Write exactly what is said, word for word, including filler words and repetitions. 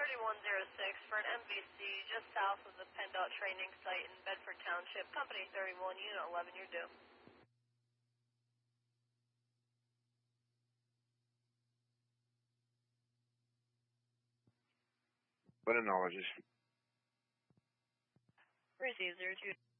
thirty-one oh six for an M V C just south of the PennDOT training site in Bedford Township. Company thirty-one, Unit eleven, you're due. What acknowledges? Received zero two.